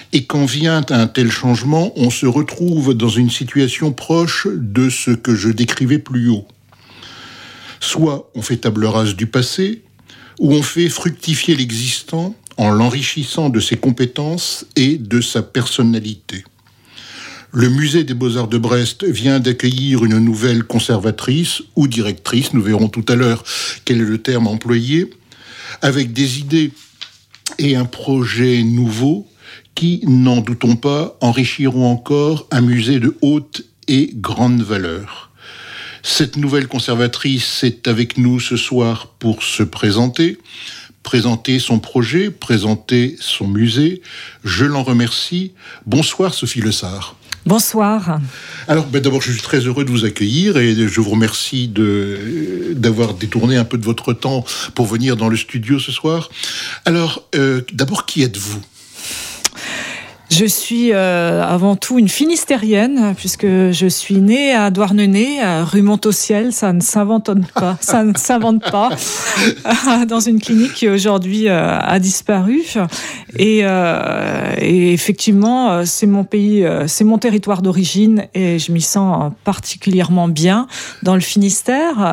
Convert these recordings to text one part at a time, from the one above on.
Et quand vient un tel changement, on se retrouve dans une situation proche de ce que je décrivais plus haut. Soit on fait table rase du passé, ou on fait fructifier l'existant en l'enrichissant de ses compétences et de sa personnalité. Le musée des Beaux-Arts de Brest vient d'accueillir une nouvelle conservatrice ou directrice, nous verrons tout à l'heure quel est le terme employé, avec des idées et un projet nouveau qui, n'en doutons pas, enrichiront encore un musée de haute et grande valeur. Cette nouvelle conservatrice est avec nous ce soir pour se présenter son projet, présenter son musée. Je l'en remercie. Bonsoir Sophie Lessard. Bonsoir. Alors, d'abord, je suis très heureux de vous accueillir et je vous remercie d'avoir détourné un peu de votre temps pour venir dans le studio ce soir. Alors, d'abord, qui êtes-vous ? Je suis avant tout une Finistérienne, puisque je suis née à Douarnenez, rue Montauciel. Ça ne s'invente pas, dans une clinique qui aujourd'hui a disparu. Et effectivement, c'est mon pays, c'est mon territoire d'origine, et je m'y sens particulièrement bien dans le Finistère.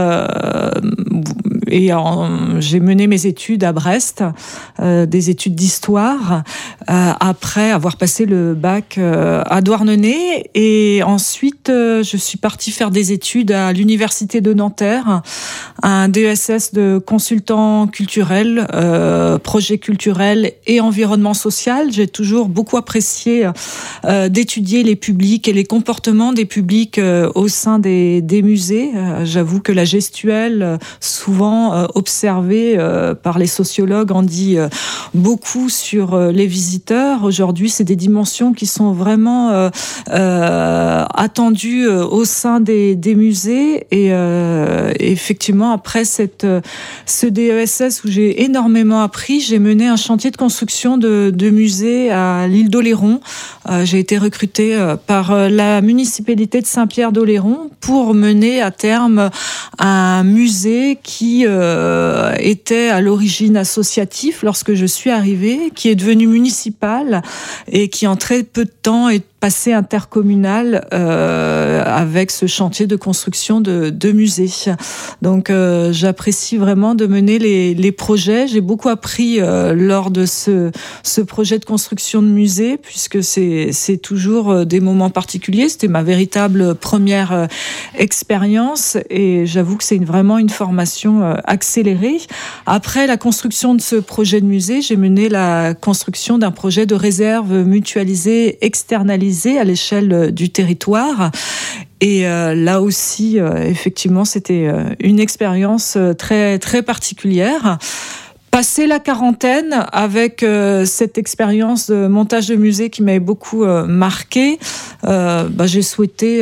J'ai mené mes études à Brest, des études d'histoire, après avoir passé le bac à Douarnenez, et ensuite je suis partie faire des études à l'université de Nanterre, un DESS de consultant culturel, projet culturel et environnement social. J'ai toujours beaucoup apprécié d'étudier les publics et les comportements des publics au sein des musées. J'avoue que la gestuelle, souvent observée par les sociologues, en dit beaucoup sur les visiteurs. Aujourd'hui, c'est des dimensions qui sont vraiment attendues au sein des musées. Et effectivement, après ce DESS où j'ai énormément appris, j'ai mené un chantier de construction de musées à l'île d'Oléron. J'ai été recrutée par la municipalité de Saint-Pierre-d'Oléron pour mener à terme un musée qui était à l'origine associatif lorsque je suis arrivée, qui est devenu municipal et qui en très peu de temps est passé intercommunal avec ce chantier de construction de musées. Donc j'apprécie vraiment de mener les projets. J'ai beaucoup appris lors de ce projet de construction de musée, puisque c'est toujours des moments particuliers. C'était ma véritable première expérience, et j'avoue que c'est vraiment une formation accélérée. Après la construction de ce projet de musée, j'ai mené la construction d'un projet de réserve mutualisée externalisée à l'échelle du territoire. Et là aussi, effectivement, c'était une expérience très, très particulière. Passé la quarantaine, avec cette expérience de montage de musée qui m'avait beaucoup marqué, j'ai souhaité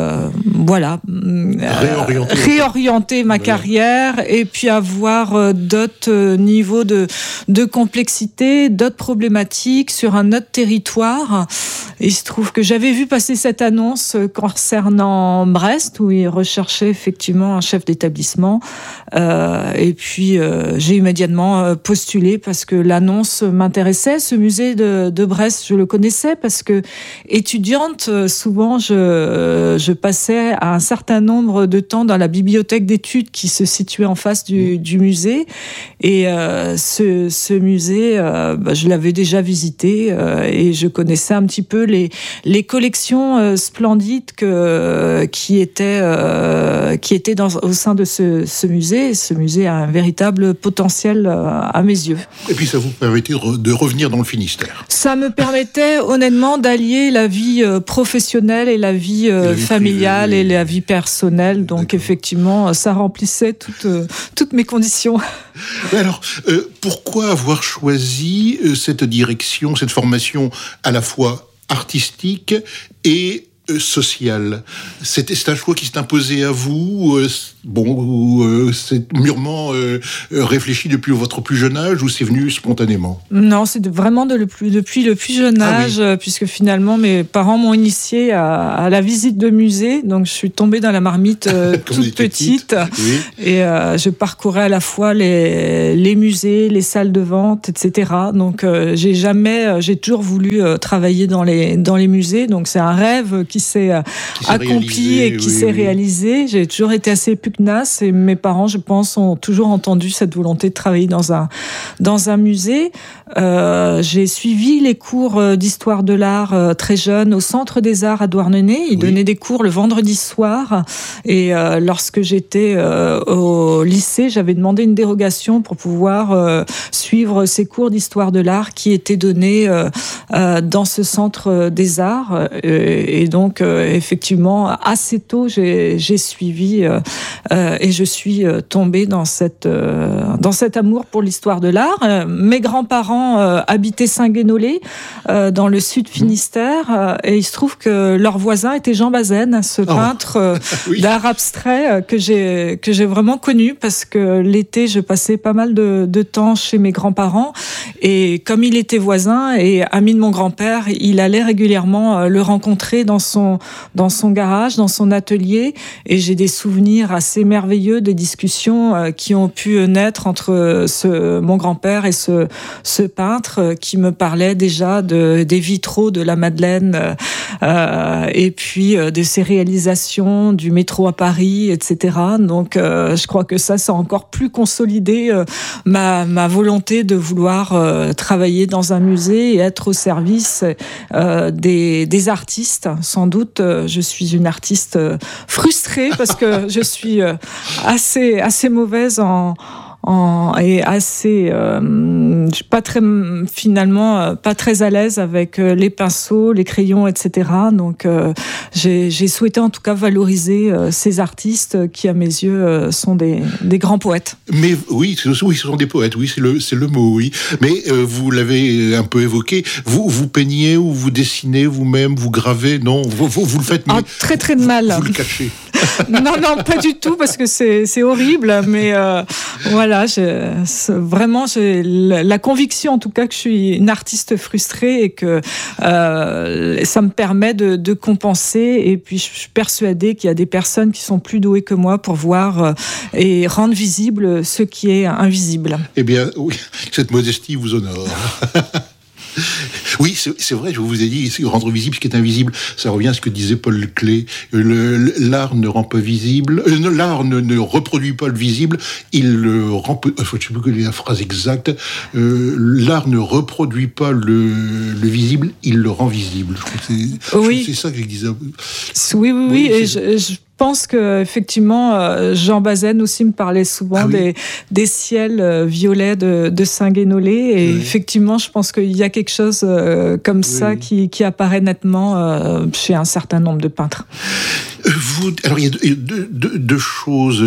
réorienter ma carrière, et puis avoir d'autres niveaux de complexité, d'autres problématiques sur un autre territoire. Il se trouve que j'avais vu passer cette annonce concernant Brest, où ils recherchaient effectivement un chef d'établissement. Et puis j'ai immédiatement postulé parce que l'annonce m'intéressait. Ce musée de Brest, je le connaissais parce que étudiante, souvent je passais un certain nombre de temps dans la bibliothèque d'études qui se situait en face du musée. Et ce musée, je l'avais déjà visité, et je connaissais un petit peu les collections splendides qui étaient au sein de ce musée. Ce musée a un véritable potentiel à mes yeux. Et puis ça vous permettait de revenir dans le Finistère. Ça me permettait honnêtement d'allier la vie professionnelle et la vie familiale privée, et la vie personnelle. Donc d'accord. Effectivement, ça remplissait toutes mes conditions. Alors, pourquoi avoir choisi cette direction, cette formation à la fois artistique et social. C'est un choix qui s'est imposé à vous, c'est mûrement réfléchi depuis votre plus jeune âge ou c'est venu spontanément? Non, c'est vraiment depuis le plus jeune âge, puisque finalement mes parents m'ont initié à la visite de musée, donc je suis tombée dans la marmite toute petite, et je parcourais à la fois les musées, les salles de vente, etc. Donc j'ai toujours voulu travailler dans les musées, donc c'est un rêve qui s'est accompli et qui s'est réalisé. J'ai toujours été assez pugnace et mes parents, je pense, ont toujours entendu cette volonté de travailler dans un musée. J'ai suivi les cours d'histoire de l'art très jeune au Centre des Arts à Douarnenez. Ils donnaient des cours le vendredi soir et lorsque j'étais au lycée, j'avais demandé une dérogation pour pouvoir suivre ces cours d'histoire de l'art qui étaient donnés dans ce Centre des Arts et donc effectivement assez tôt j'ai suivi et je suis tombée dans cet amour pour l'histoire de l'art. Mes grands-parents habitaient Saint-Guénolé dans le sud Finistère et il se trouve que leur voisin était Jean Bazaine, ce peintre d'art abstrait que j'ai vraiment connu parce que l'été je passais pas mal de temps chez mes grands-parents et comme il était voisin et ami de mon grand-père, il allait régulièrement le rencontrer dans son garage, dans son atelier et j'ai des souvenirs assez merveilleux des discussions qui ont pu naître entre mon grand-père et ce peintre qui me parlait déjà des vitraux de la Madeleine et puis de ses réalisations du métro à Paris, etc. Donc je crois que ça a encore plus consolidé ma volonté de vouloir travailler dans un musée et être au service des artistes. Sans doute, je suis une artiste frustrée parce que je suis assez mauvaise et assez je suis pas très à l'aise avec les pinceaux, les crayons, etc. Donc j'ai souhaité en tout cas valoriser ces artistes qui à mes yeux sont des grands poètes. Mais oui, ce sont des poètes, oui, c'est le mot, oui. Mais vous l'avez un peu évoqué, vous peignez ou vous dessinez vous-même, vous gravez, non, vous le faites, mais très très de mal. Vous le cachez. Non, pas du tout, parce que c'est horrible, mais voilà, j'ai la conviction en tout cas que je suis une artiste frustrée et que ça me permet de compenser, et puis je suis persuadée qu'il y a des personnes qui sont plus douées que moi pour voir et rendre visible ce qui est invisible. Eh bien, oui, cette modestie vous honore. Oui, c'est vrai, je vous ai dit, rendre visible ce qui est invisible, ça revient à ce que disait Paul Klee. L'art ne rend pas visible, l'art ne reproduit pas le visible, il le rend, je ne sais plus quelle est la phrase exacte, l'art ne reproduit pas le visible, il le rend visible. Je crois que c'est ça que je disais. Oui, et je pense que effectivement Jean Bazaine aussi me parlait souvent des ciels violets de Saint-Guénolé et effectivement je pense qu'il y a quelque chose comme ça qui apparaît nettement chez un certain nombre de peintres. Alors il y a deux choses.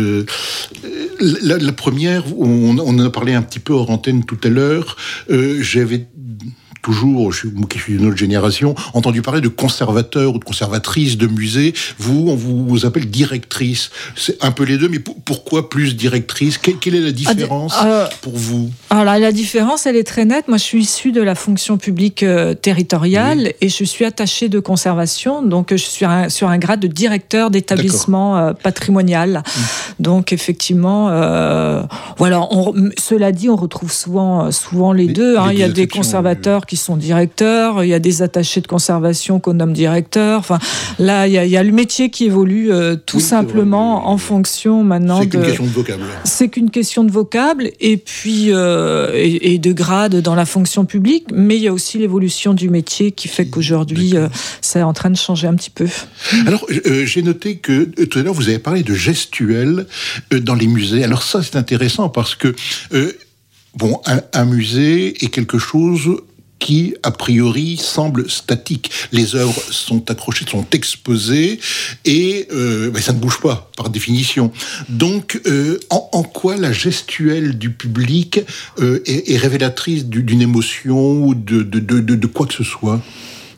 La première, on en a parlé un petit peu hors antenne tout à l'heure, j'avais toujours, moi qui suis d'une autre génération, entendu parler de conservateurs ou de conservatrices de musées. On vous appelle directrice. C'est un peu les deux, mais pourquoi plus directrice ? Quelle est la différence pour vous ? Alors la différence, elle est très nette. Moi, je suis issue de la fonction publique territoriale et je suis attachée de conservation. Donc, je suis sur un grade de directeur d'établissement patrimonial. Donc, effectivement, voilà. Cela dit, on retrouve souvent les deux. Il y a des conservateurs qui sont directeurs, il y a des attachés de conservation qu'on nomme directeurs. Enfin, là, il y a le métier qui évolue tout simplement en fonction maintenant C'est qu'une question de vocable. C'est qu'une question de vocable et puis et de grade dans la fonction publique, mais il y a aussi l'évolution du métier qui fait qu'aujourd'hui, c'est en train de changer un petit peu. Alors, j'ai noté que tout à l'heure, vous avez parlé de gestuel dans les musées. Alors ça, c'est intéressant parce que un musée est quelque chose qui, a priori, semble statique. Les œuvres sont accrochées, sont exposées, et ça ne bouge pas, par définition. Donc, en quoi la gestuelle du public est révélatrice d'une émotion ou de quoi que ce soit ?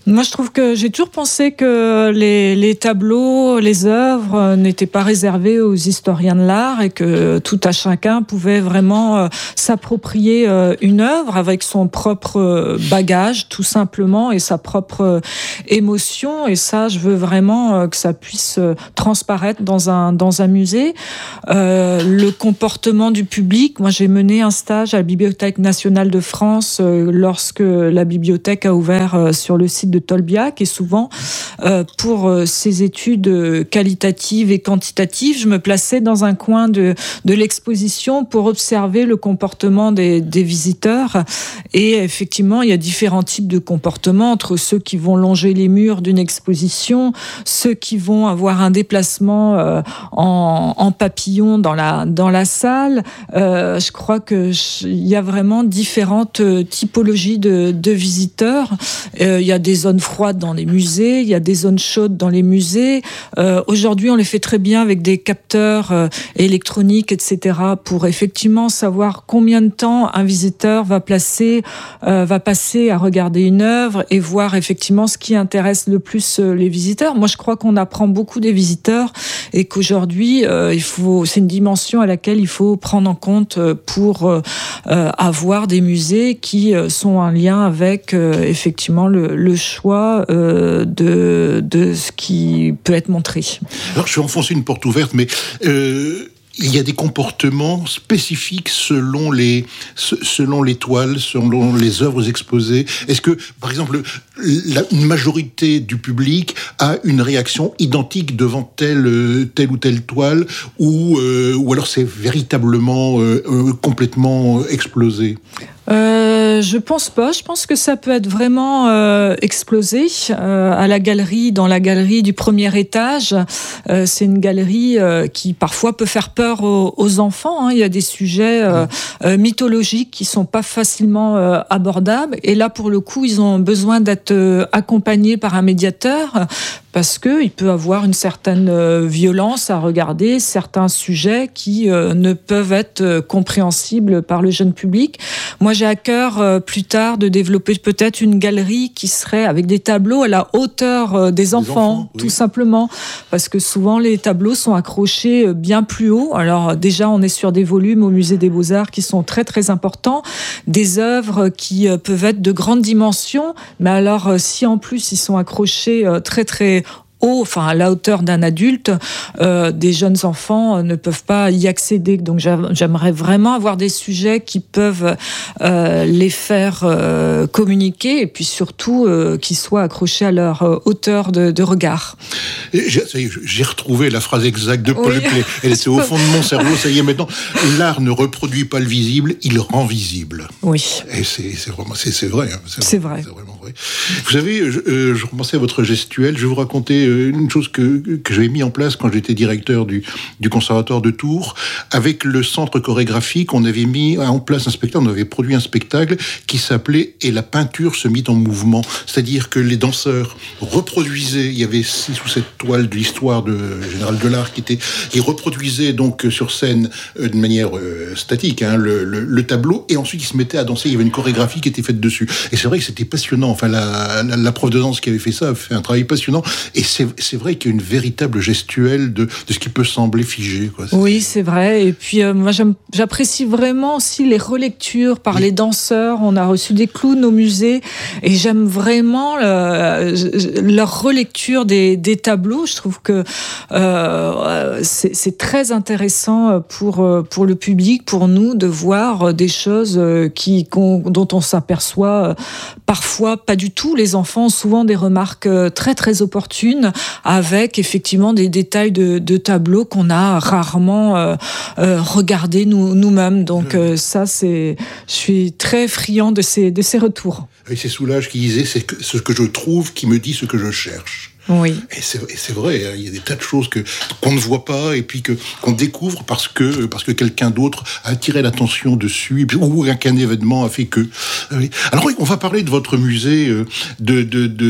Moi, je trouve que j'ai toujours pensé que les tableaux, les œuvres n'étaient pas réservés aux historiens de l'art et que tout à chacun pouvait vraiment s'approprier une œuvre avec son propre bagage, tout simplement, et sa propre émotion. Et ça, je veux vraiment que ça puisse transparaître dans un musée. Le comportement du public. Moi, j'ai mené un stage à la Bibliothèque nationale de France lorsque la bibliothèque a ouvert sur le site de Tolbiac, et souvent pour ces études qualitatives et quantitatives, je me plaçais dans un coin de l'exposition pour observer le comportement des visiteurs. Et effectivement, il y a différents types de comportements, entre ceux qui vont longer les murs d'une exposition, ceux qui vont avoir un déplacement en papillon dans la salle. Je crois que il y a vraiment différentes typologies de visiteurs. Il y a des zones froides dans les musées, il y a des zones chaudes dans les musées. Aujourd'hui, on les fait très bien avec des capteurs électroniques, etc., pour effectivement savoir combien de temps un visiteur va passer à regarder une œuvre et voir effectivement ce qui intéresse le plus les visiteurs. Moi, je crois qu'on apprend beaucoup des visiteurs et qu'aujourd'hui, c'est une dimension à laquelle il faut prendre en compte pour avoir des musées qui sont en lien avec effectivement le choix de ce qui peut être montré. Alors, je vais enfoncer une porte ouverte, mais il y a des comportements spécifiques selon les toiles, selon les œuvres exposées. Est-ce que, par exemple, une majorité du public a une réaction identique devant telle ou telle toile, ou alors c'est véritablement complètement explosé ? Je pense pas. Je pense que ça peut être vraiment explosé à la galerie, dans la galerie du premier étage. C'est une galerie qui parfois peut faire peur aux enfants. Il y a des sujets mythologiques qui sont pas facilement abordables. Et là, pour le coup, ils ont besoin d'être accompagnés par un médiateur, parce qu'il peut avoir une certaine violence à regarder certains sujets qui ne peuvent être compréhensibles par le jeune public. Moi, j'ai à cœur plus tard de développer peut-être une galerie qui serait avec des tableaux à la hauteur des enfants, oui. Tout simplement, parce que souvent les tableaux sont accrochés bien plus haut. Alors déjà, on est sur des volumes au Musée des Beaux-Arts qui sont très très importants, des œuvres qui peuvent être de grandes dimensions, mais alors si en plus ils sont accrochés très très haut, enfin à la hauteur d'un adulte, des jeunes enfants ne peuvent pas y accéder. Donc j'aimerais vraiment avoir des sujets qui peuvent les faire communiquer, et puis surtout qu'ils soient accrochés à leur hauteur de regard. J'ai retrouvé la phrase exacte de Paul Klee. Elle était au fond de mon cerveau, ça y est maintenant. L'art ne reproduit pas le visible, il rend visible. Oui. Et c'est vraiment, c'est vrai. Hein. C'est vrai. C'est vraiment vrai. Vous savez, je repensais à votre gestuelle, je vais vous raconter une chose que j'avais mis en place quand j'étais directeur du conservatoire de Tours. Avec le centre chorégraphique, on avait mis en place un spectacle, on avait produit un spectacle qui s'appelait « Et la peinture se mit en mouvement ». C'est-à-dire que les danseurs reproduisaient, il y avait 6 ou 7 toiles de l'histoire de Général Delard qui reproduisaient donc sur scène de manière statique le tableau, et ensuite ils se mettaient à danser, il y avait une chorégraphie qui était faite dessus. Et c'est vrai que c'était passionnant. Enfin, la prof de danse qui avait fait ça a fait un travail passionnant. Et c'est vrai qu'il y a une véritable gestuelle de ce qui peut sembler figé. Quoi. Oui, c'est vrai. Et puis, moi, j'apprécie vraiment aussi les relectures par les danseurs. On a reçu des clowns au musée, et j'aime vraiment leur relecture des tableaux. Je trouve que c'est très intéressant pour le public, pour nous, de voir des choses dont on s'aperçoit parfois pas du tout. Les enfants ont souvent des remarques très très opportunes, avec effectivement des détails de tableaux qu'on a rarement regardés nous-mêmes. Donc je suis très friand de ces retours. Et c'est Soulages qui disait, c'est ce que je trouve qui me dit ce que je cherche. Oui. Et c'est vrai, il y a des tas de choses qu'on ne voit pas, et puis qu'on découvre parce que quelqu'un d'autre a attiré l'attention dessus, ou qu'un événement a fait que. Alors on va parler de votre musée, de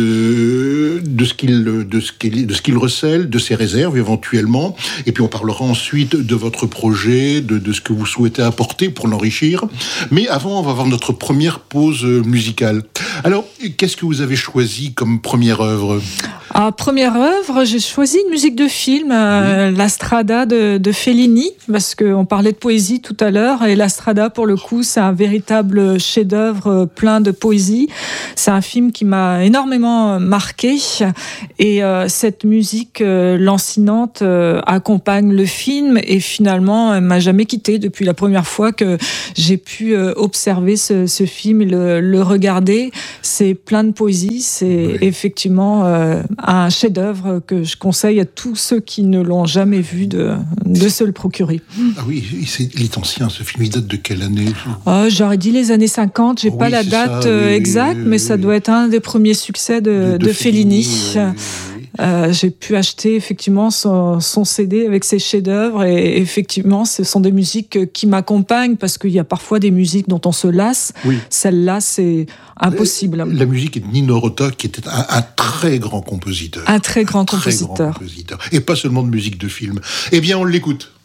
ce qu'il recèle, de ses réserves éventuellement, et puis on parlera ensuite de votre projet, de ce que vous souhaitez apporter pour l'enrichir. Mais avant, on va avoir notre première pause musicale. Alors, qu'est-ce que vous avez choisi comme première œuvre ? Première œuvre, j'ai choisi une musique de film, La Strada de Fellini, parce qu'on parlait de poésie tout à l'heure, et La Strada, pour le coup, c'est un véritable chef-d'œuvre plein de poésie. C'est un film qui m'a énormément marqué, et cette musique lancinante accompagne le film, et finalement, elle m'a jamais quittée depuis la première fois que j'ai pu observer ce film et le regarder. C'est plein de poésie, c'est effectivement un chef-d'œuvre que je conseille à tous ceux qui ne l'ont jamais vu de se le procurer. Ah oui, il est ancien, ce film. Il date de quelle année ? J'aurais dit les années 50, j'ai pas la date exacte, mais ça doit être un des premiers succès de Fellini. J'ai pu acheter effectivement son CD avec ses chefs-d'œuvre, et effectivement ce sont des musiques qui m'accompagnent, parce qu'il y a parfois des musiques dont on se lasse. Celle-là, c'est impossible. La musique est de Nino Rota, qui était un très grand compositeur. Un très grand compositeur. Et pas seulement de musique de film. Eh bien, on l'écoute.